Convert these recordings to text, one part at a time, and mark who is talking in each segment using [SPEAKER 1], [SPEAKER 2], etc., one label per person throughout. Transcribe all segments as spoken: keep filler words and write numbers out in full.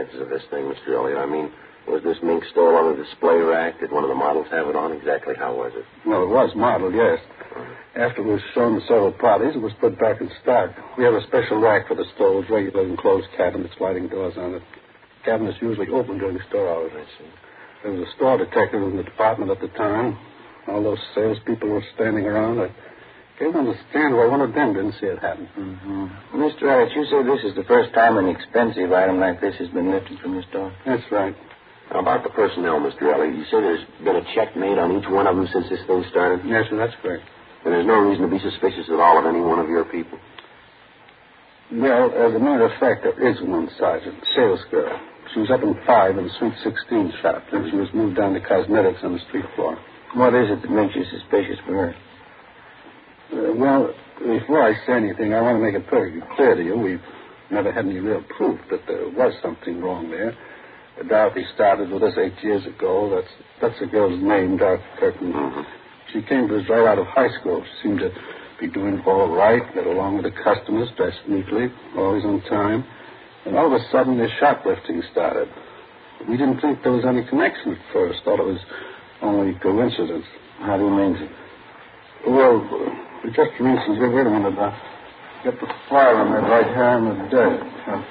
[SPEAKER 1] of this thing, Mister Elliott? I mean, was this mink stole on a display rack? Did one of the models have it on? Exactly how was it?
[SPEAKER 2] Well, it was modeled, yes. Uh-huh. After it was shown to several parties, it was put back in stock. We have a special rack for the stoles, regular enclosed cabinets, sliding doors on it. Cabinets usually open during store hours.
[SPEAKER 1] I see.
[SPEAKER 2] There was a store detective in the department at the time. All those salespeople were standing around. I can't understand why one of them didn't see it happen.
[SPEAKER 3] Mm-hmm. Mister Elliott, you say this is the first time an expensive item like this has been lifted from the store?
[SPEAKER 2] That's right.
[SPEAKER 1] Now, about the personnel, Mister Elliott, you say there's been a check made on each one of them since this thing started?
[SPEAKER 2] Yes, sir, that's correct.
[SPEAKER 1] And there's no reason to be suspicious at all of any one of your people?
[SPEAKER 2] Well, as a matter of fact, there is one sergeant, sales girl. She was up in five in Suite sixteen shop, and she was moved down to cosmetics on the street floor.
[SPEAKER 3] What is it that makes you suspicious for her?
[SPEAKER 2] Uh, well, before I say anything, I want to make it perfectly clear to you. We've never had any real proof that there was something wrong there. Uh, Dorothy started with us eight years ago. That's that's the girl's name, Dorothy Kirkman.
[SPEAKER 1] Mm-hmm.
[SPEAKER 2] She came to us right out of high school. She seemed to be doing all right, got along with the customers, dressed neatly, always on time. And all of a sudden, this shoplifting started. We didn't think there was any connection at first. Thought it was only coincidence.
[SPEAKER 3] How do you mean?
[SPEAKER 2] Well, uh, just for instance, wait, wait a minute. Uh, get the file on that right hand in the desk.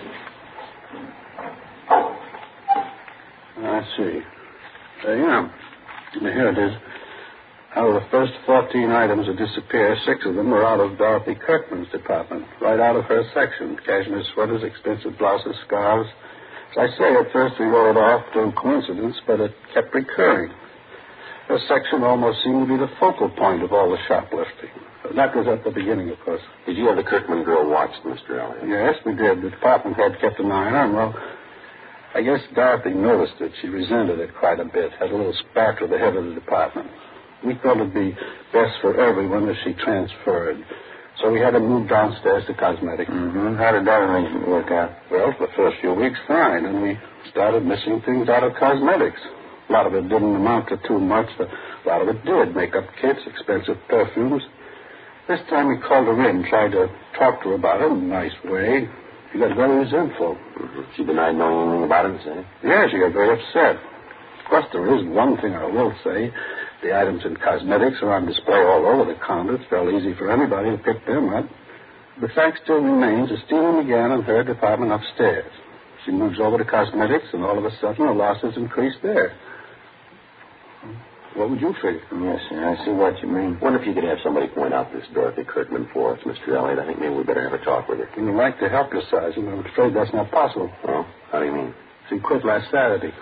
[SPEAKER 2] Uh, I see. Uh, yeah. Here it is. Out of the first fourteen items that disappeared, six of them were out of Dorothy Kirkman's department, right out of her section. Cashmere sweaters, expensive blouses, scarves. As I say, at first we wrote it off to coincidence, but it kept recurring. Her section almost seemed to be the focal point of all the shoplifting. That was at the beginning, of course.
[SPEAKER 1] Did you have the Kirkman girl watched, Mister Elliott?
[SPEAKER 2] Yes, we did. The department head kept an eye on her, and, well, I guess Dorothy noticed it. She resented it quite a bit, had a little spark with the head of the department. We thought it'd be best for everyone if she transferred. So we had her move downstairs to cosmetics.
[SPEAKER 3] Mm-hmm. How did that arrangement work out?
[SPEAKER 2] Well, for the first few weeks, fine. And we started missing things out of cosmetics. A lot of it didn't amount to too much, but a lot of it did. Makeup kits, expensive perfumes. This time we called her in, tried to talk to her about it in a nice way. She got very resentful.
[SPEAKER 1] Mm-hmm. She denied knowing anything about it, say?
[SPEAKER 2] Yeah, she got very upset. Of course, there is one thing I will say. The items in cosmetics are on display all over the counter. It's fairly easy for anybody to pick them up. The fact still remains that stealing began in her department upstairs. She moves over to cosmetics, and all of a sudden the losses increase there. What would you figure?
[SPEAKER 3] Yes, sir. I see what you mean.
[SPEAKER 1] Wonder if you could have somebody point out this Dorothy Kirkman for us, Mister Elliott. I think maybe we better have a talk with her.
[SPEAKER 2] You'd like to help your sergeant, but I'm afraid that's not possible.
[SPEAKER 1] Oh? How do you mean?
[SPEAKER 2] She quit last Saturday.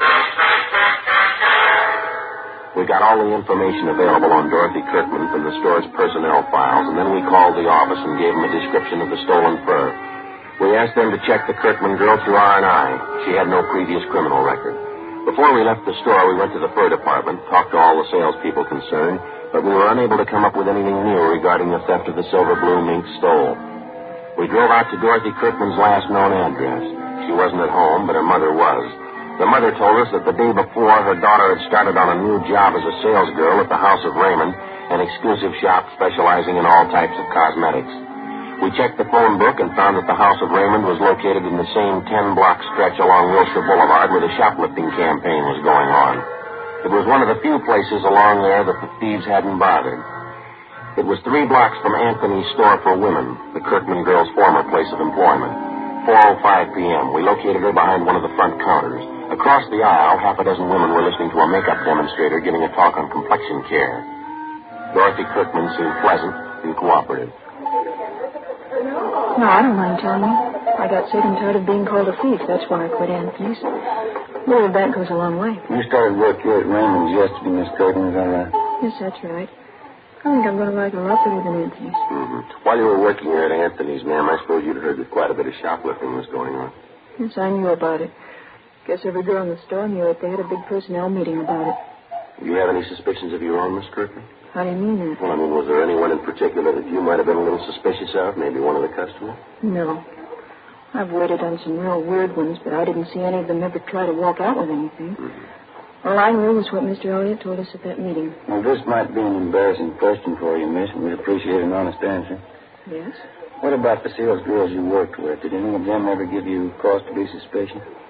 [SPEAKER 1] We got all the information available on Dorothy Kirkman from the store's personnel files, and then we called the office and gave them a description of the stolen fur. We asked them to check the Kirkman girl through R and I. She had no previous criminal record. Before we left the store, we went to the fur department, talked to all the salespeople concerned, but we were unable to come up with anything new regarding the theft of the silver blue mink stole. We drove out to Dorothy Kirkman's last known address. She wasn't at home, but her mother was. The mother told us that the day before, her daughter had started on a new job as a sales girl at the House of Raymond, an exclusive shop specializing in all types of cosmetics. We checked the phone book and found that the House of Raymond was located in the same ten-block stretch along Wilshire Boulevard where the shoplifting campaign was going on. It was one of the few places along there that the thieves hadn't bothered. It was three blocks from Anthony's store for women, the Kirkman girl's former place of employment. four oh five p.m. We located her behind one of the front counters. Across the aisle, half a dozen women were listening to a makeup demonstrator giving a talk on complexion care. Dorothy Kirkman seemed pleasant and cooperative.
[SPEAKER 4] No, I don't mind telling you. I got sick and tired of being called a thief. That's why I quit Anthony's. Really, that goes a long way.
[SPEAKER 3] You started work here at Raymond's yesterday, Miss Kirkman, is that right?
[SPEAKER 4] Yes, that's right. I think I'm going to like her a lot better than Anthony's.
[SPEAKER 1] Mm-hmm. While you were working here at Anthony's, ma'am, I suppose you'd heard that quite a bit of shoplifting was going on.
[SPEAKER 4] Yes, I knew about it. Guess every girl in the store knew it. They had a big personnel meeting about it.
[SPEAKER 1] Do you have any suspicions of your own, Miss Kirkman?
[SPEAKER 4] How do you mean that?
[SPEAKER 1] Well, I mean, was there anyone in particular that you might have been a little suspicious of? Maybe one of the customers?
[SPEAKER 4] No. I've waited on some real weird ones, but I didn't see any of them ever try to walk out with anything. Mm-hmm. All I knew was what Mister Elliott told us at that meeting.
[SPEAKER 3] Well, this might be an embarrassing question for you, miss, and we'd appreciate an honest answer.
[SPEAKER 4] Yes?
[SPEAKER 3] What about the sales girls you worked with? Did any of them ever give you cause to be suspicious?